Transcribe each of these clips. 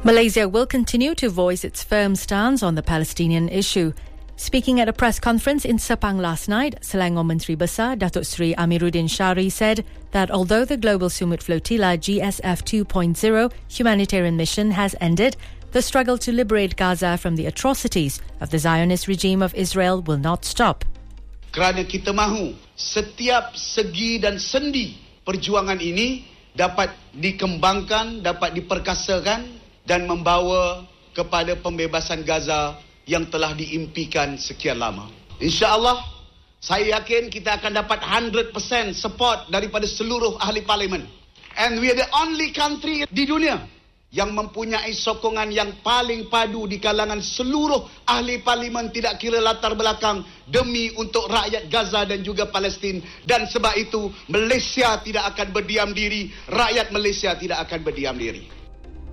Malaysia will continue to voice its firm stance on the Palestinian issue. Speaking at a press conference in Sepang last night, Selangor Menteri Besar Datuk Seri Amiruddin Syari said that although the Global Sumut Flotilla GSF 2.0 humanitarian mission has ended, the struggle to liberate Gaza from the atrocities of the Zionist regime of Israel will not stop. Kerana kita mahu setiap segi dan sendi perjuangan ini dapat dikembangkan, dapat diperkasakan dan membawa kepada pembebasan Gaza yang telah diimpikan sekian lama. InsyaAllah, saya yakin kita akan dapat 100% support daripada seluruh ahli parlimen. And we are the only country di dunia yang mempunyai sokongan yang paling padu di kalangan seluruh ahli parlimen tidak kira latar belakang demi untuk rakyat Gaza dan juga Palestin. Dan sebab itu, Malaysia tidak akan berdiam diri, rakyat Malaysia tidak akan berdiam diri.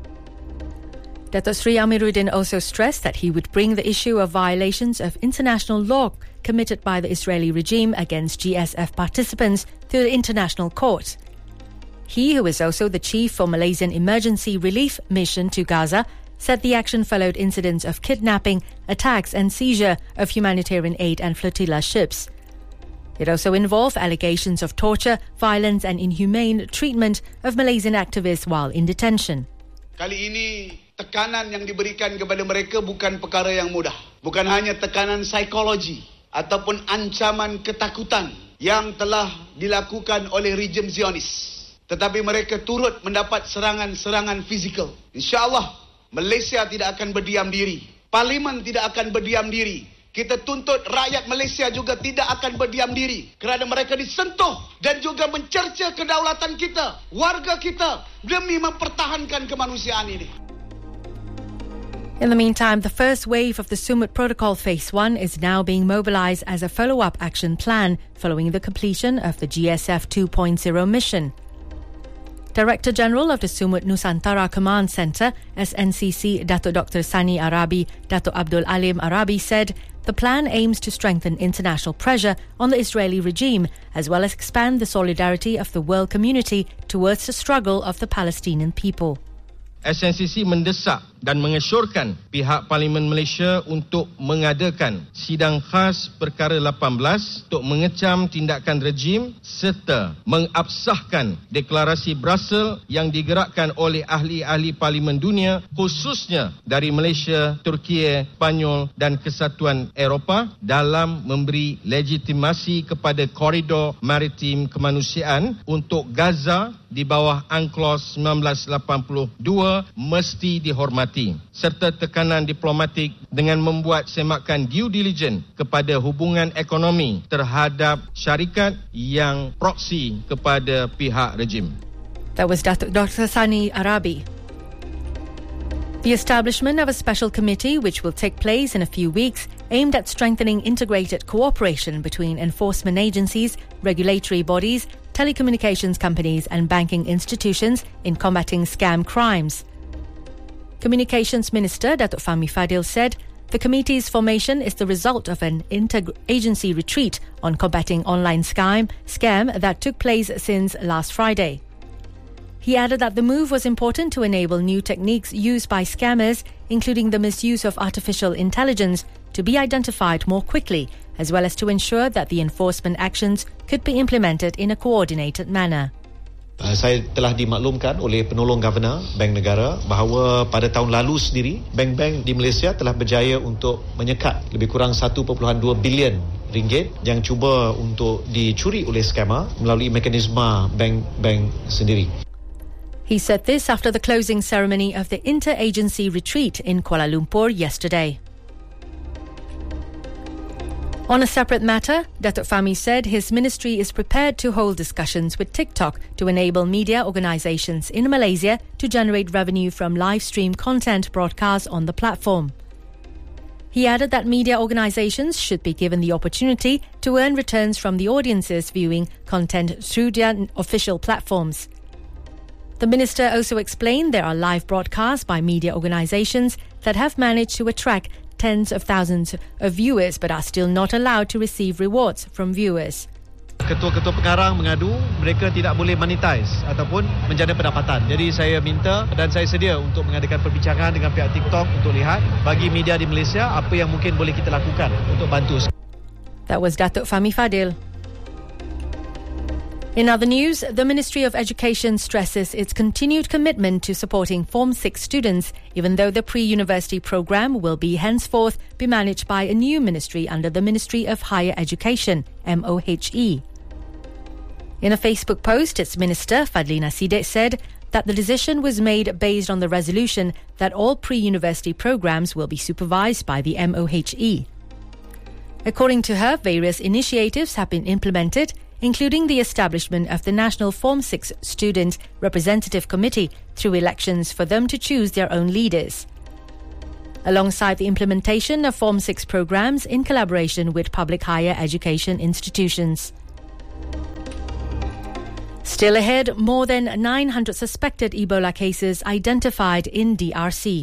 Datuk Seri Amiruddin also stressed that he would bring the issue of violations of international law committed by the Israeli regime against GSF participants to the International Court. He, who is also the chief for Malaysian Emergency Relief Mission to Gaza, said the action followed incidents of kidnapping, attacks and seizure of humanitarian aid and flotilla ships. It also involved allegations of torture, violence and inhumane treatment of Malaysian activists while in detention. Kali ini tekanan yang diberikan kepada mereka bukan perkara yang mudah. Bukan hanya tekanan psikologi ataupun ancaman ketakutan yang telah dilakukan oleh rejim Zionis. Tetapi mereka turut mendapat serangan-serangan fizikal. InsyaAllah, Malaysia tidak akan berdiam diri. Parlimen tidak akan berdiam diri. Kita tuntut rakyat Malaysia juga tidak akan berdiam diri kerana mereka disentuh dan juga mencerca kedaulatan kita, warga kita demi mempertahankan kemanusiaan ini. In the meantime, the first wave of the Sumut Protocol Phase 1 is now being mobilised as a follow-up action plan following the completion of the GSF 2.0 mission. Director General of the Sumut Nusantara Command Centre, SNCC, Datuk Dr. Sani Arabi, Datuk Abdul Alim Arabi said the plan aims to strengthen international pressure on the Israeli regime as well as expand the solidarity of the world community towards the struggle of the Palestinian people. SNCC mendesak dan mengesyorkan pihak Parlimen Malaysia untuk mengadakan sidang khas perkara 18 untuk mengecam tindakan rejim serta mengabsahkan deklarasi Brussels yang digerakkan oleh ahli-ahli Parlimen dunia khususnya dari Malaysia, Turki, Spanyol dan Kesatuan Eropah dalam memberi legitimasi kepada koridor maritim kemanusiaan untuk Gaza di bawah UNCLOS 1982 mesti dihormati serta tekanan diplomatik dengan membuat semakan due diligence kepada hubungan ekonomi terhadap syarikat yang proksi kepada pihak rejim. That was Dr. Sani Arabi. The establishment of a special committee which will take place in a few weeks aimed at strengthening integrated cooperation between enforcement agencies, regulatory bodies, telecommunications companies and banking institutions in combating scam crimes. Communications Minister Datuk Fahmi Fadil said the committee's formation is the result of an inter-agency retreat on combating online scam that took place since last Friday. He added that the move was important to enable new techniques used by scammers, including the misuse of artificial intelligence, to be identified more quickly, as well as to ensure that the enforcement actions could be implemented in a coordinated manner. Saya telah dimaklumkan oleh penolong Governor Bank Negara bahawa pada tahun lalu sendiri, bank-bank di Malaysia telah berjaya untuk menyekat lebih kurang 1.2 bilion ringgit yang cuba untuk dicuri oleh scammer melalui mekanisme bank-bank sendiri. He said this after the closing ceremony of the inter-agency retreat in Kuala Lumpur yesterday. On a separate matter, Datuk Fahmi said his ministry is prepared to hold discussions with TikTok to enable media organisations in Malaysia to generate revenue from live stream content broadcast on the platform. He added that media organisations should be given the opportunity to earn returns from the audiences viewing content through their official platforms. The minister also explained there are live broadcasts by media organisations that have managed to attract tens of thousands of viewers but are still not allowed to receive rewards from viewers. Ketua-ketua pengarang mengadu mereka tidak boleh monetize ataupun menjana pendapatan. Jadi saya minta dan saya sedia untuk mengadakan perbincangan dengan pihak TikTok untuk lihat bagi media di Malaysia apa yang mungkin boleh kita lakukan untuk bantu. That was Datuk Fahmi Fadil. In other news, the Ministry of Education stresses its continued commitment to supporting Form 6 students, even though the pre-university program will be henceforth be managed by a new ministry under the Ministry of Higher Education, MOHE. In a Facebook post, its minister, Fadlina Sidek, said that the decision was made based on the resolution that all pre-university programs will be supervised by the MOHE. According to her, various initiatives have been implemented, including the establishment of the National Form 6 Student Representative Committee through elections for them to choose their own leaders. Alongside the implementation of Form 6 programs in collaboration with public higher education institutions. Still ahead, more than 900 suspected Ebola cases identified in DRC.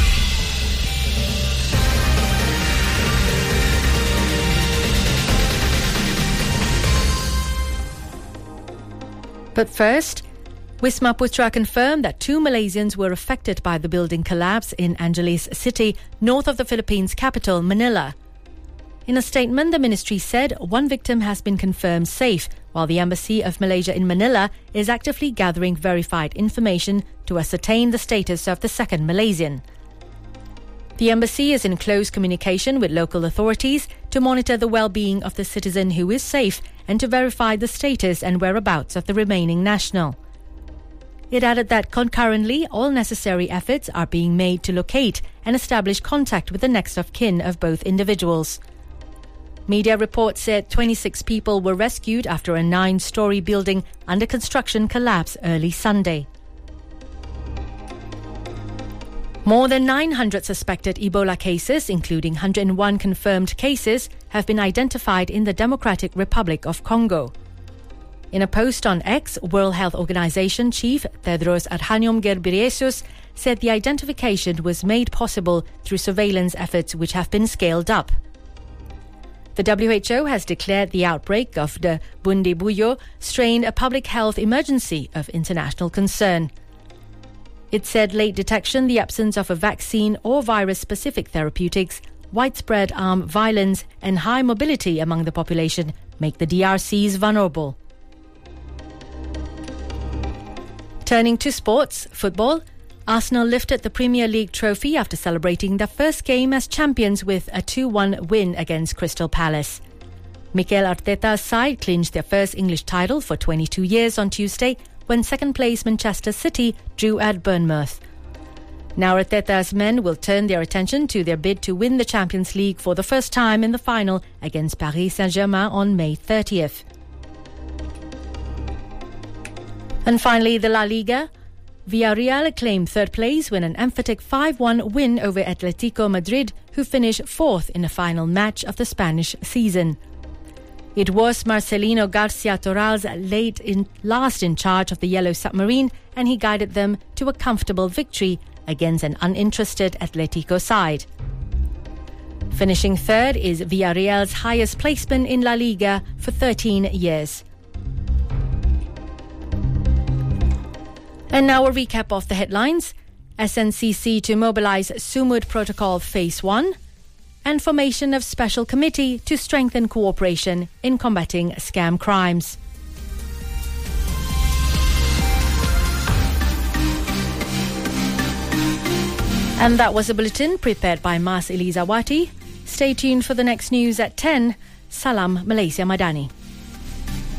But first, Wisma Putra confirmed that 2 Malaysians were affected by the building collapse in Angeles City, north of the Philippines' capital, Manila. In a statement, the ministry said 1 victim has been confirmed safe, while the Embassy of Malaysia in Manila is actively gathering verified information to ascertain the status of the second Malaysian. The embassy is in close communication with local authorities to monitor the well-being of the citizen who is safe and to verify the status and whereabouts of the remaining national. It added that concurrently, all necessary efforts are being made to locate and establish contact with the next of kin of both individuals. Media reports said 26 people were rescued after a 9-story building under construction collapsed early Sunday. More than 900 suspected Ebola cases, including 101 confirmed cases, have been identified in the Democratic Republic of Congo. In a post on X, World Health Organization Chief Tedros Adhanom Ghebreyesus said the identification was made possible through surveillance efforts which have been scaled up. The WHO has declared the outbreak of the Bundibugyo strain a public health emergency of international concern. It said late detection, the absence of a vaccine or virus-specific therapeutics, widespread armed violence and high mobility among the population make the DRCs vulnerable. Turning to sports, football, Arsenal lifted the Premier League trophy after celebrating their first game as champions with a 2-1 win against Crystal Palace. Mikel Arteta's side clinched their first English title for 22 years on Tuesday when second-place Manchester City drew at Bournemouth. Now Arteta's men will turn their attention to their bid to win the Champions League for the first time in the final against Paris Saint-Germain on May 30th. And finally, the La Liga. Villarreal claimed third place with an emphatic 5-1 win over Atletico Madrid, who finished fourth in the final match of the Spanish season. It was Marcelino Garcia Torral's last in charge of the Yellow Submarine, and he guided them to a comfortable victory against an uninterested Atletico side. Finishing third is Villarreal's highest placement in La Liga for 13 years. And now a recap of the headlines. SNCC to mobilise Sumud Protocol Phase 1 and formation of special committee to strengthen cooperation in combating scam crimes. And that was a bulletin prepared by Mas Elizawati. Stay tuned for the next news at 10. Salam Malaysia Madani.